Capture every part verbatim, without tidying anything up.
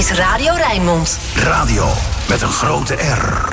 is Radio Rijnmond. Radio met een grote R.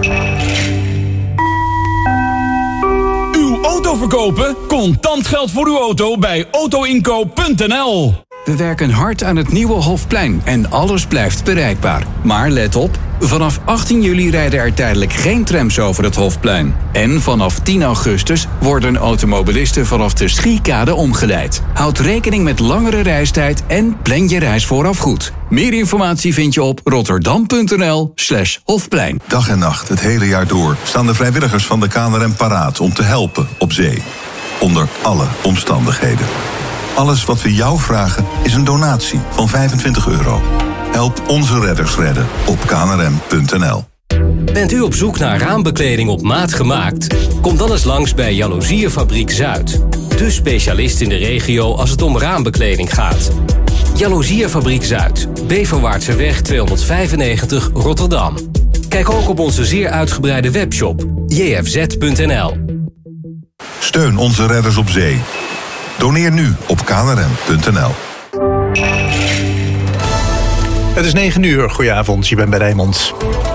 Uw auto verkopen? Contant geld voor uw auto bij autoinkoop punt n l. We werken hard aan het nieuwe Hofplein en alles blijft bereikbaar. Maar let op, vanaf achttien juli rijden er tijdelijk geen trams over het Hofplein. En vanaf tien augustus worden automobilisten vanaf de Schiekade omgeleid. Houd rekening met langere reistijd en plan je reis vooraf goed. Meer informatie vind je op rotterdam punt n l slash Hofplein. Dag en nacht, het hele jaar door, staan de vrijwilligers van de K N R M paraat om te helpen op zee. Onder alle omstandigheden. Alles wat we jou vragen is een donatie van vijfentwintig euro. Help onze redders redden op k n r m punt n l. Bent u op zoek naar raambekleding op maat gemaakt? Kom dan eens langs bij Jaloeziefabriek Zuid. De specialist in de regio als het om raambekleding gaat. Jaloeziefabriek Zuid, Beverwaartseweg tweehonderdvijfennegentig Rotterdam. Kijk ook op onze zeer uitgebreide webshop j f z punt n l. Steun onze redders op zee. Doneer nu op k n r m punt n l. Het is negen uur. Goedenavond, je bent bij Rijnmond.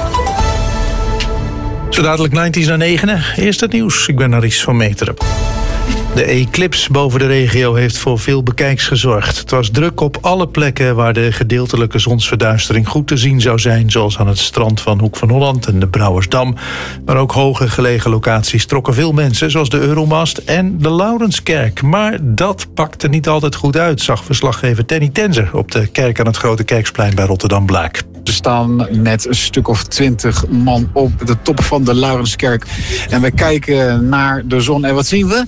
Zo dadelijk negentig naar negenen. Eerst het nieuws. Ik ben Naries van Meteren. De eclipse boven de regio heeft voor veel bekijks gezorgd. Het was druk op alle plekken waar de gedeeltelijke zonsverduistering goed te zien zou zijn, zoals aan het strand van Hoek van Holland en de Brouwersdam. Maar ook hoger gelegen locaties trokken veel mensen, zoals de Euromast en de Laurenskerk. Maar dat pakte niet altijd goed uit, zag verslaggever Danny Tenzer op de kerk aan het Grote Kerksplein bij Rotterdam-Blaak. We staan met een stuk of twintig man op de top van de Laurenskerk. En we kijken naar de zon. En wat zien we?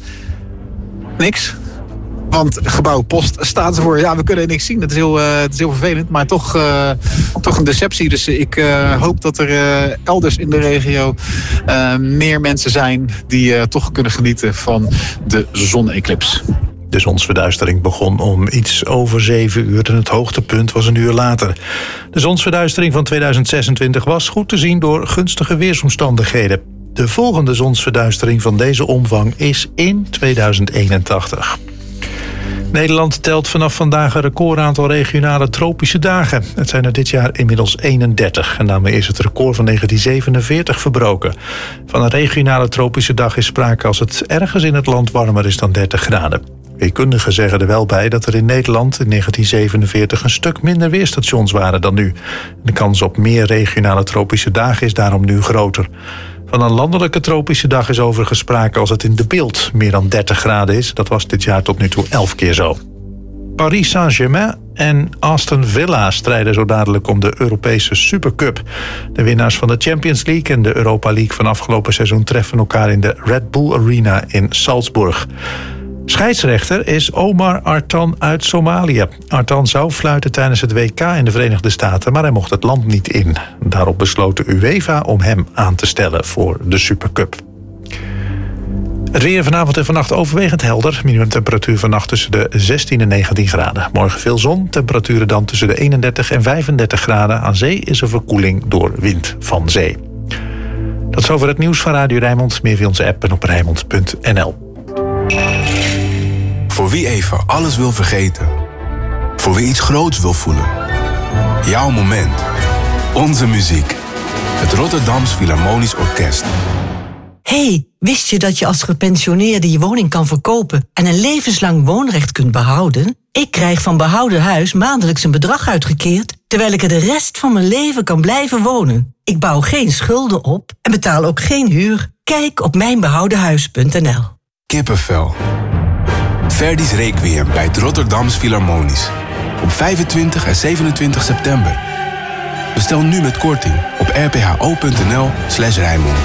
Niks. Want gebouw Post staat ervoor. Ja, we kunnen niks zien. Het is heel, uh, het is heel vervelend. Maar toch, uh, toch een deceptie. Dus ik uh, hoop dat er uh, elders in de regio uh, meer mensen zijn die uh, toch kunnen genieten van de zoneclipse. De zonsverduistering begon om iets over zeven uur en het hoogtepunt was een uur later. De zonsverduistering van tweeduizend zesentwintig was goed te zien door gunstige weersomstandigheden. De volgende zonsverduistering van deze omvang is in tweeduizend eenentachtig. Nederland telt vanaf vandaag een recordaantal regionale tropische dagen. Het zijn er dit jaar inmiddels eenendertig. En daarmee is het record van negentien zevenenveertig verbroken. Van een regionale tropische dag is sprake als het ergens in het land warmer is dan dertig graden. Weerkundigen zeggen er wel bij dat er in Nederland in negentien zevenenveertig een stuk minder weerstations waren dan nu. De kans op meer regionale tropische dagen is daarom nu groter. Van een landelijke tropische dag is overigens sprake als het in de beeld meer dan dertig graden is. Dat was dit jaar tot nu toe elf keer zo. Paris Saint-Germain en Aston Villa strijden zo dadelijk om de Europese Supercup. De winnaars van de Champions League en de Europa League van afgelopen seizoen treffen elkaar in de Red Bull Arena in Salzburg. Scheidsrechter is Omar Artan uit Somalië. Artan zou fluiten tijdens het W K in de Verenigde Staten, maar hij mocht het land niet in. Daarop besloot de UEFA om hem aan te stellen voor de Supercup. Het weer vanavond en vannacht overwegend helder. Minimumtemperatuur vannacht tussen de zestien en negentien graden. Morgen veel zon, temperaturen dan tussen de eenendertig en vijfendertig graden. Aan zee is er verkoeling door wind van zee. Dat is over het nieuws van Radio Rijnmond. Meer via onze app en op rijnmond punt n l. Voor wie even alles wil vergeten. Voor wie iets groots wil voelen. Jouw moment. Onze muziek. Het Rotterdams Philharmonisch Orkest. Hey, wist je dat je als gepensioneerde je woning kan verkopen en een levenslang woonrecht kunt behouden? Ik krijg van Behouden Huis maandelijks een bedrag uitgekeerd, terwijl ik er de rest van mijn leven kan blijven wonen. Ik bouw geen schulden op en betaal ook geen huur. Kijk op mijn behouden huis punt n l. Kippenvel. Verdi's Requiem bij het Rotterdams Philharmonisch. Op vijfentwintig en zevenentwintig september. Bestel nu met korting op r p h o punt n l slash Rijnmond.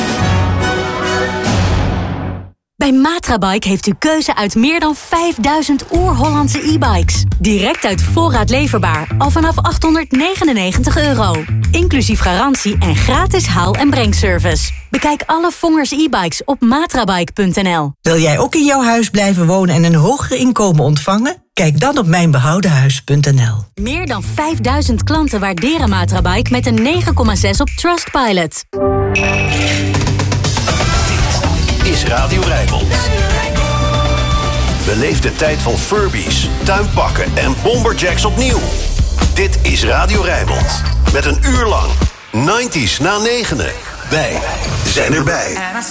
Bij Matrabike heeft u keuze uit meer dan vijfduizend oer-Hollandse e-bikes. Direct uit voorraad leverbaar, al vanaf achthonderdnegenennegentig euro. Inclusief garantie en gratis haal- en brengservice. Bekijk alle Vongers e-bikes op matrabike punt n l. Wil jij ook in jouw huis blijven wonen en een hoger inkomen ontvangen? Kijk dan op mijn behouden huis punt n l. Meer dan vijfduizend klanten waarderen Matrabike met een negen komma zes op Trustpilot. Is Radio Rijnmond. Beleef de tijd van Furbies, tuinpakken en bomberjacks opnieuw. Dit is Radio Rijnmond. Met een uur lang nineties na negenen. Wij zijn erbij.